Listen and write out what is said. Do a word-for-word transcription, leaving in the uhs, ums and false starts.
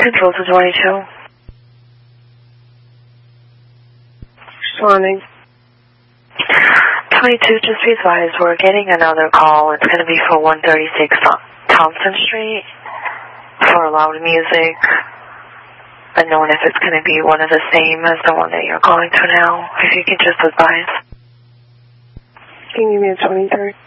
Control to twenty-two. Responding. twenty-two, just be advised, we're getting another call. It's going to be for one thirty-six Thompson Street for loud music. Unknown if it's going to be one of the same as the one that you're calling to now. If you can just advise. Can you give me a twenty-three?